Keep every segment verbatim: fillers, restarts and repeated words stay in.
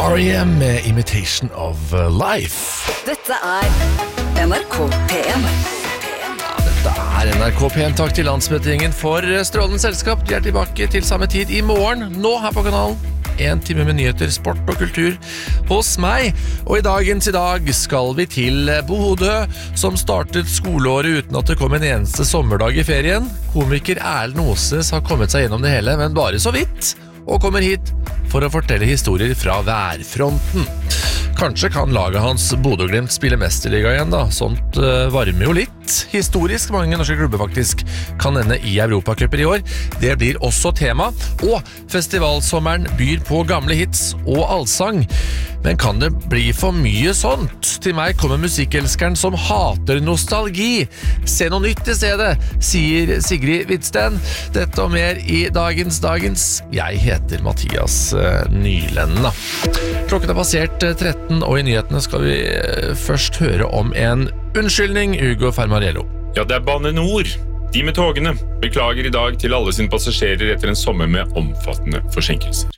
R E M med Imitation of Life. Dette er N R K P M. Dette er N R K P M. Takk til landsmøtingen for strålende selskap. De er tilbake til samme tid i morgen, nå her på kanalen. En time med nyheter, sport og kultur hos meg. Og i dagens i dag skal vi til Bodø, som startet skoleåret uten at det kom en eneste sommerdag i ferien. Komiker Erlend Oses har kommet seg gjennom det hele, men bare så vidt, og kommer hit for å fortelle historier fra værfronten. Kanskje kan laget hans Bodø-Glimt spille mesterliga igjen da. Sånt uh, varmer jo litt. Historisk mange norske klubber faktisk kan ende i Europacuper i år. Det blir også tema. Og festivalsommeren byr på gamle hits og allsang. Men kan det bli for mye sånt? Til meg kommer musikkelskeren som hater nostalgi. Se noe nytt i stedet, sier Sigrid Hvidsten. Dette og mer i Dagens Dagens. Jeg heter Mathias uh, Nylen da. Klokken er passert uh, tretten, og i nyhetene skal vi uh, først høre om en unnskyldning, Ugo Fermariello. Ja, det er Bane Nor. De med togene beklager i dag til alle sine passasjerer etter en sommer med omfattende forsinkelser.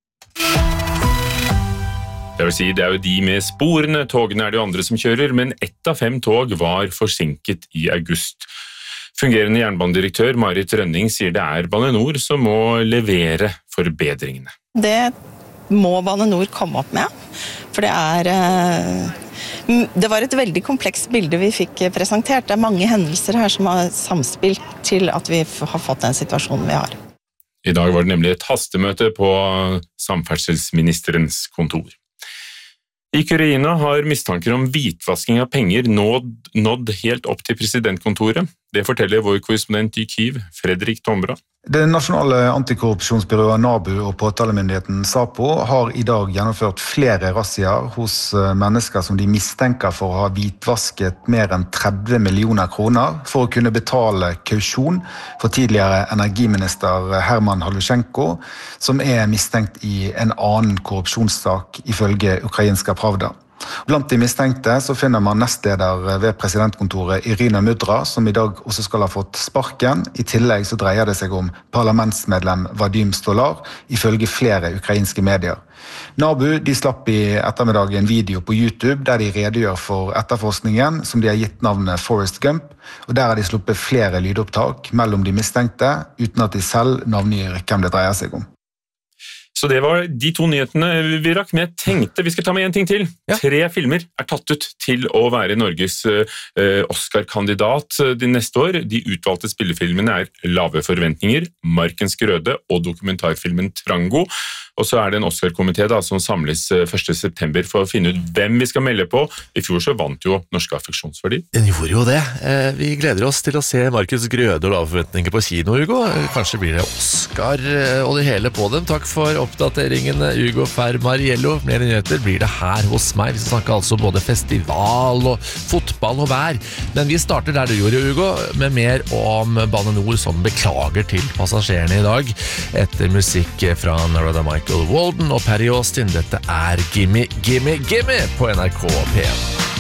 Det vil si, det er jo de med sporene, togene er de andre som kjører, men ett av fem tog var forsinket i august. Fungerende jernbanedirektør Marit Rønning sier det er Bane Nor som må levere forbedringene. Det må Bane Nor komme opp med, for det er... Det var et veldig komplekst bilde vi fikk presentert. Det er mange hendelser her som har samspilt til at vi har fått den situasjonen vi har. I dag var det nemlig et hastemøte på samferdselsministerens kontor. I Ukraina har mistanker om hvitvasking av penger nådd, nådd helt opp til presidentkontoret. Det forteller vår korrespondent i Kyiv, Fredrik Tombra. Det nasjonale antikorrupsjonsbyrået NABU og påtalemyndigheten SAPO har i dag gjennomført flere razziaer hos mennesker som de mistenker for å ha hvitvasket mer enn tretti millioner kroner for å kunne betale kausjon for tidligere energiminister Herman Halushenko, som er mistenkt i en annen korrupsjonssak ifølge ukrainska Pravda. Blant de mistenkte så finner man nestleder ved presidentkontoret Irina Mudra, som i dag også skal ha fått sparken. I tillegg så dreier det seg om parlamentsmedlem Vadim Stolar, ifølge flere ukrainske medier. NABU de slapp i ettermiddag en video på YouTube der de redegjør for etterforskningen, som de har gitt navnet Forrest Gump, og der har de sluppet flere lydopptak mellom de mistenkte, uten at de selv navngir hvem det dreier seg om. Så det var de to nyhetene vi rakk, men jeg tenkte vi skal ta med en ting til. Ja. Tre filmer er tatt ut til å være Norges uh, Oscar-kandidat de neste år. De utvalgte spillefilmene er Lave forventninger, Markens grøde og dokumentarfilmen Trango. Og så er det en Oscar-komité da, som samles første september for å finne ut hvem vi skal melde på. I fjor så vant jo Norske affeksjonsverdi. Den gjorde jo det. Vi gleder oss til å se Markens grøde og Lave forventninger på kino, Hugo. Kanskje blir det Oscar og det hele på dem. Takk for oppdateringen, Ugo Fermariello. Mer nyheter blir det her hos meg. Vi skal snakke altså både festival og fotball og vær. Men vi starter der du gjorde, Ugo, med mer om Bane Nor som beklager til passasjerene i dag. Etter musikk fra Narada Michael Walden og Perry Austin. Dette er Gimme, Gimme, Gimme på N R K P M.